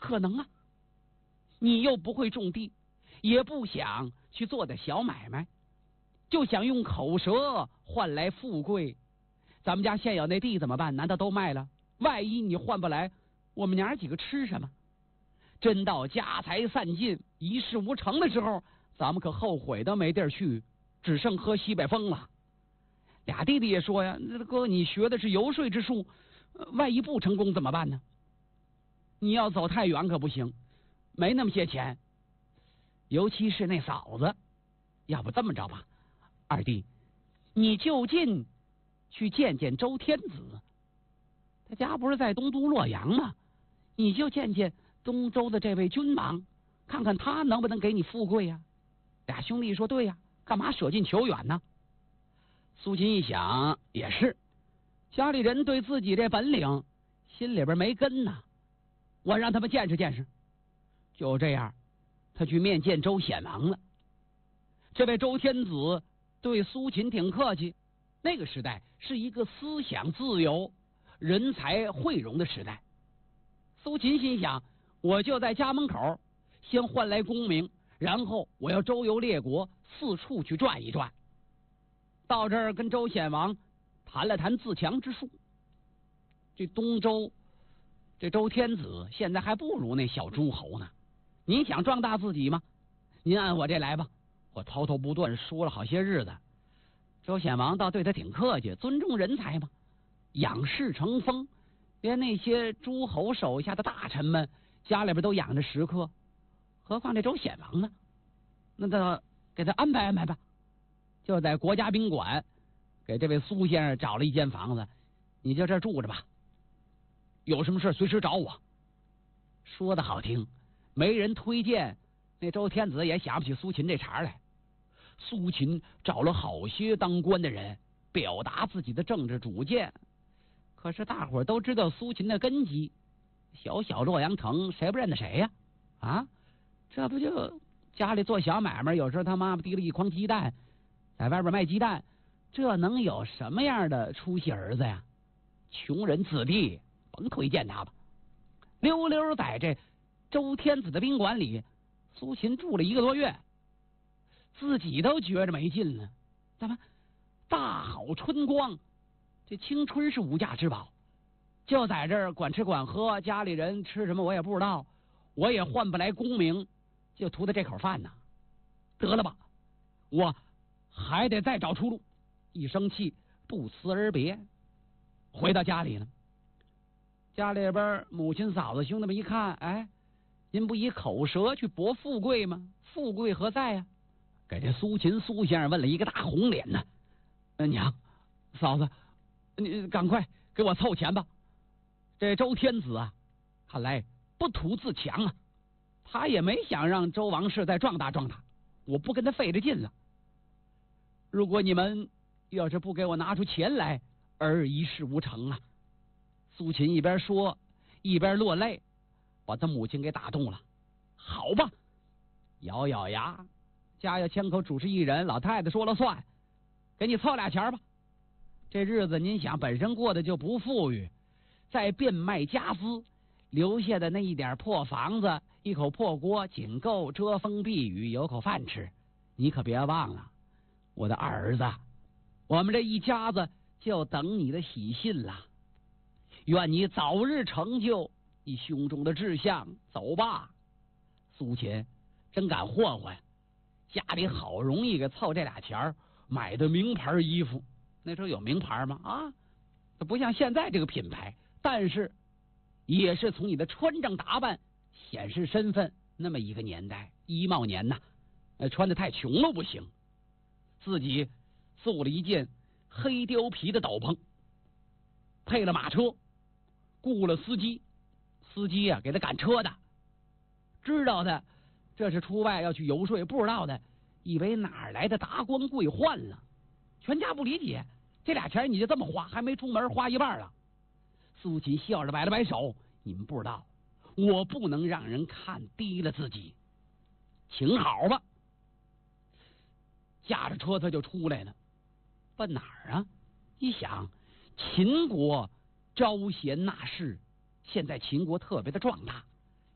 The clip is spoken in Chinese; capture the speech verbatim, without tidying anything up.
可能啊，你又不会种地，也不想去做点小买卖，就想用口舌换来富贵。咱们家现有那地怎么办？难道都卖了？万一你换不来，我们娘儿几个吃什么？真到家财散尽、一事无成的时候，咱们可后悔的没地儿去，只剩喝西北风了。俩弟弟也说呀，哥，你学的是游说之术，万一不成功怎么办呢？你要走太远可不行，没那么些钱，尤其是那嫂子。要不这么着吧，二弟，你就近去见见周天子，他家不是在东都洛阳吗？你就见见东周的这位君王，看看他能不能给你富贵呀、啊？俩兄弟说对呀、啊，干嘛舍近求远呢？苏秦一想也是，家里人对自己这本领心里边没根呐，我让他们见识见识。就这样，他去面见周显王了。这位周天子对苏秦挺客气，那个时代是一个思想自由、人才汇融的时代。苏秦心想，我就在家门口先换来功名，然后我要周游列国，四处去转一转。到这儿跟周显王谈了谈自强之术。这东周这周天子现在还不如那小诸侯呢，您想壮大自己吗？您按我这来吧。我滔滔不断说了好些日子，周显王倒对他挺客气，尊重人才嘛，养士成风，连那些诸侯手下的大臣们家里边都养着食客，何况这周显王呢？那他给他安排安排吧。就在国家宾馆给这位苏先生找了一间房子，你就这儿住着吧，有什么事随时找我。说的好听，没人推荐，那周天子也想不起苏秦这茬来。苏秦找了好些当官的人表达自己的政治主见，可是大伙儿都知道苏秦的根基，小小洛阳城谁不认得谁呀、啊？啊，这不就家里做小买卖，有时候他妈妈提了一筐鸡蛋，在外边卖鸡蛋，这能有什么样的出息儿子呀？穷人子弟，甭推荐他吧。溜溜在这周天子的宾馆里，苏秦住了一个多月，自己都觉着没劲了。怎么大好春光，这青春是无价之宝，就在这儿管吃管喝，家里人吃什么我也不知道，我也换不来功名，就图他这口饭呢。得了吧，我还得再找出路。一生气，不辞而别。回到家里了，家里边母亲嫂子兄弟们一看，哎，您不以口舌去博富贵吗？富贵何在呀、啊？给这苏秦苏先生问了一个大红脸呢。娘，嫂子，你赶快给我凑钱吧。这周天子啊，看来不图自强啊，他也没想让周王室再壮大壮大，我不跟他费这劲了。如果你们要是不给我拿出钱来，而一事无成啊。苏秦一边说一边落泪，把他母亲给打动了。好吧，咬咬牙，家有千口主事一人，老太太说了算，给你凑俩钱吧。这日子您想本身过得就不富裕，再变卖家私，留下的那一点破房子，一口破锅，仅够遮风避雨，有口饭吃。你可别忘了，我的二儿子，我们这一家子就等你的喜信了。愿你早日成就你胸中的志向。走吧。苏秦真敢霍霍呀，家里好容易给凑这俩钱儿买的名牌衣服。那时候有名牌吗？啊，它不像现在这个品牌，但是也是从你的穿着打扮显示身份。那么一个年代，衣帽年呐，呃，穿的太穷了不行。自己做了一件黑貂皮的斗篷，配了马车，雇了司机，司机啊给他赶车的。知道的这是出外要去游说，不知道的以为哪儿来的达官贵宦了。全家不理解，这俩钱你就这么花，还没出门花一半了。苏秦笑着摆了摆手，你们不知道，我不能让人看低了自己，请好吧。驾着车他就出来了，奔哪儿啊？一想，秦国招贤纳士，现在秦国特别的壮大，